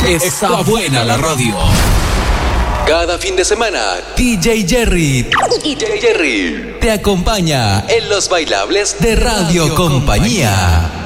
Está buena la radio. Cada fin de semana, DJ Jerry te acompaña en los bailables de Radio Compañía.